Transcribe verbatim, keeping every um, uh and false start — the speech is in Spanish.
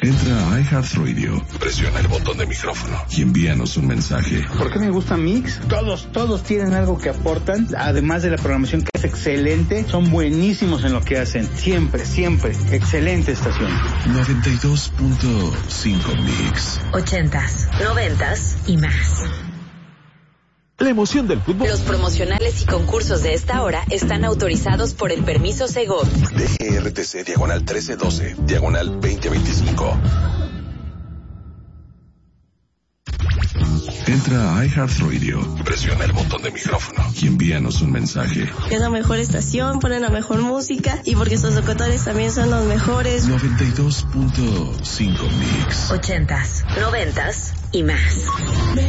Entra a iHeartRadio, presiona el botón de micrófono y envíanos un mensaje. ¿Por qué me gusta Mix? Todos, todos tienen algo que aportan, además de la programación que es excelente, son buenísimos en lo que hacen. Siempre, siempre. Excelente estación. noventa y dos punto cinco Mix. Ochentas, noventas y más. La emoción del fútbol. Los promocionales y concursos de esta hora están autorizados por el permiso Segov. D G R T C diagonal trece doce, diagonal veinte veinticinco. Entra a iHeartRadio, presiona el botón de micrófono y envíanos un mensaje. Es la mejor estación, ponen la mejor música y porque sus locutores también son los mejores. noventa y dos punto cinco Mix. Ochentas, noventas y más.